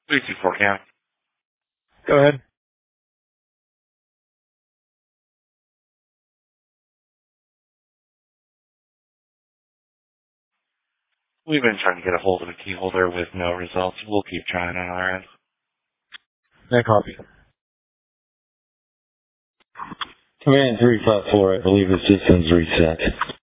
324 Cam. Go ahead. We've been trying to get a hold of the key holder with no results. We'll keep trying on our end. That copy. Command 354, I believe the system's reset.